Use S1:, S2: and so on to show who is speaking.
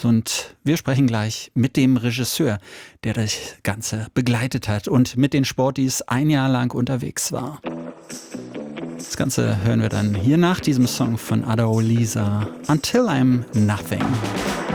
S1: Und wir sprechen gleich mit dem Regisseur, der das Ganze begleitet hat und mit den Sporties ein Jahr lang unterwegs war. Das Ganze hören wir dann hier nach diesem Song von Ada Lisa, Until I'm Nothing.